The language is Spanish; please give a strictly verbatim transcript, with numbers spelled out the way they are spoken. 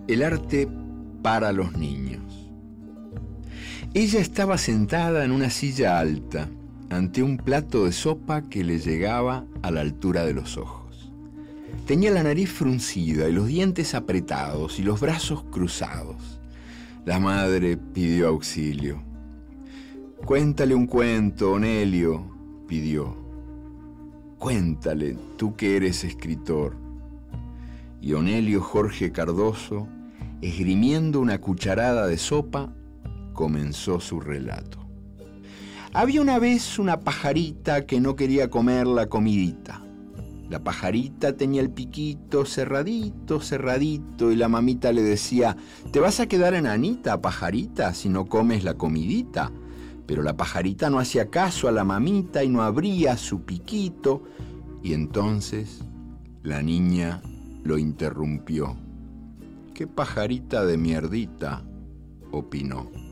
El arte para los niños. Ella estaba sentada en una silla alta, ante un plato de sopa que le llegaba a la altura de los ojos. Tenía la nariz fruncida y los dientes apretados y los brazos cruzados. La madre pidió auxilio. «Cuéntale un cuento, Onelio», pidió. «Cuéntale, tú que eres escritor». Y Onelio Jorge Cardoso, esgrimiendo una cucharada de sopa, comenzó su relato. Había una vez una pajarita que no quería comer la comidita. La pajarita tenía el piquito cerradito, cerradito, y la mamita le decía: «Te vas a quedar enanita, pajarita, si no comes la comidita». Pero la pajarita no hacía caso a la mamita y no abría su piquito, y entonces la niña lo interrumpió. «¡Qué pajarita de mierdita!», opinó.